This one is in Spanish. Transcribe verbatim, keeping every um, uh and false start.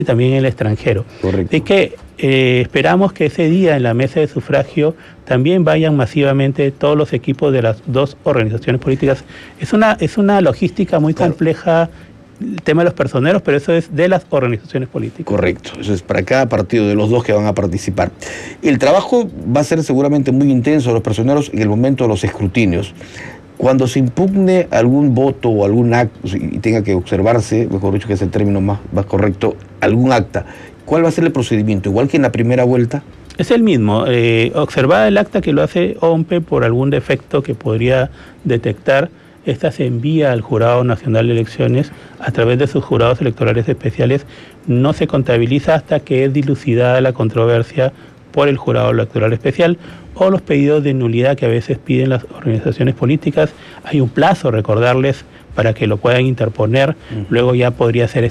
también en el extranjero. Correcto. Es que eh, esperamos que ese día en la mesa de sufragio también vayan masivamente todos los equipos de las dos organizaciones políticas. Es una, es una logística muy Claro. compleja el tema de los personeros, pero eso es de las organizaciones políticas. Correcto, eso es para cada partido de los dos que van a participar. El trabajo va a ser seguramente muy intenso de los personeros en el momento de los escrutinios. Cuando se impugne algún voto o algún acto, y tenga que observarse, mejor dicho que es el término más, más correcto, algún acta, ¿cuál va a ser el procedimiento? ¿Igual que en la primera vuelta? Es el mismo. Eh, observada el acta que lo hace O M P E por algún defecto que podría detectar, esta se envía al Jurado Nacional de Elecciones a través de sus jurados electorales especiales. No se contabiliza hasta que es dilucidada la controversia por el Jurado Electoral Especial o los pedidos de nulidad que a veces piden las organizaciones políticas. Hay un plazo, recordarles, para que lo puedan interponer. Uh-huh. Luego ya podría ser